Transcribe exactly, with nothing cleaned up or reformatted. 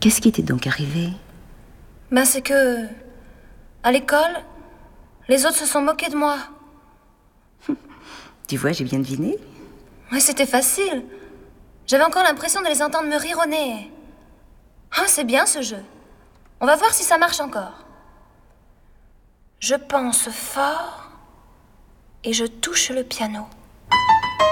Qu'est-ce qui t'est donc arrivé? Ben c'est que... à l'école, les autres se sont moqués de moi. Tu vois, j'ai bien deviné. Ouais, c'était facile. J'avais encore l'impression de les entendre me rire au nez. Ah, c'est bien ce jeu. On va voir si ça marche encore. Je pense fort et je touche le piano.